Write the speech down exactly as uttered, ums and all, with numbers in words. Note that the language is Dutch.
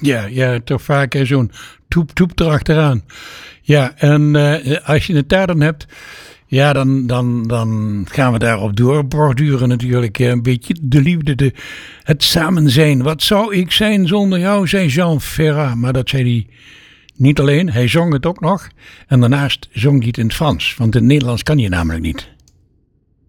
Ja, ja, toch vaak hè, zo'n toep-toep erachteraan. Ja, en uh, als je het daar dan hebt, ja, dan, dan, dan gaan we daarop doorborduren natuurlijk. Een beetje de liefde, de, het samen zijn. Wat zou ik zijn zonder jou, zei Jean Ferrat. Maar dat zei hij niet alleen, hij zong het ook nog. En daarnaast zong hij het in het Frans, want in het Nederlands kan je namelijk niet.